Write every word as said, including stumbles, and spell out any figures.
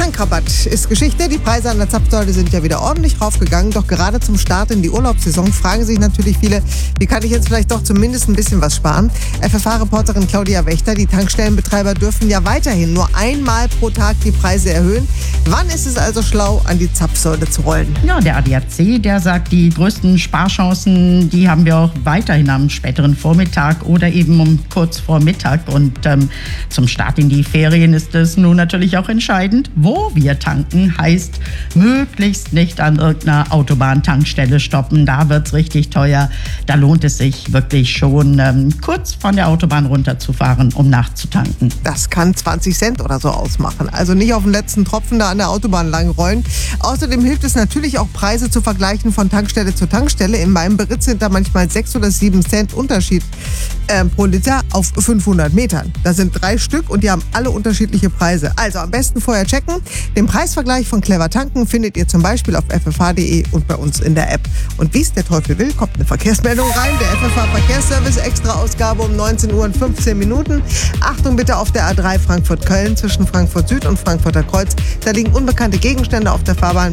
Tankrabatt ist Geschichte. Die Preise an der Zapfsäule sind ja wieder ordentlich raufgegangen. Doch gerade zum Start in die Urlaubssaison fragen sich natürlich viele, wie kann ich jetzt vielleicht doch zumindest ein bisschen was sparen? F F H-Reporterin Claudia Wächter, die Tankstellenbetreiber dürfen ja weiterhin nur einmal pro Tag die Preise erhöhen. Wann ist es also schlau, an die Zapfsäule zu rollen? Ja, der A D A C, der sagt, die größten Sparchancen, die haben wir auch weiterhin am späteren Vormittag oder eben um kurz vor Mittag. Und ähm, zum Start in die Ferien ist es nun natürlich auch entscheidend, wo wir tanken. Heißt, möglichst nicht an irgendeiner Autobahntankstelle stoppen. Da wird's richtig teuer. Da lohnt es sich wirklich schon, ähm, kurz von der Autobahn runterzufahren, um nachzutanken. Das kann zwanzig Cent oder so ausmachen. Also nicht auf den letzten Tropfen da an der Autobahn lang rollen. Außerdem hilft es natürlich auch, Preise zu vergleichen von Tankstelle zu Tankstelle. In meinem Bericht sind da manchmal sechs oder sieben Cent Unterschied äh, pro Liter auf fünfhundert Metern. Da sind drei Stück und die haben alle unterschiedliche Preise. Also am besten vorher checken. Den Preisvergleich von Clever Tanken findet ihr zum Beispiel auf f f h punkt d e und bei uns in der App. Und wie es der Teufel will, kommt eine Verkehrsmeldung rein. Der F F H-Verkehrsservice, Extra-Ausgabe um neunzehn Uhr und fünfzehn Minuten. Achtung bitte auf der A drei Frankfurt-Köln zwischen Frankfurt Süd und Frankfurter Kreuz. Da liegen unbekannte Gegenstände auf der Fahrbahn.